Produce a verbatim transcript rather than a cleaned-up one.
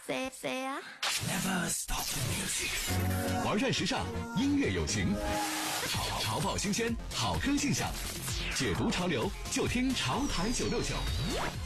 say say 啊 Never stop the music。 玩转时尚，音乐有情，潮潮爆新鲜，好歌信享，解读潮流就听潮台九六九。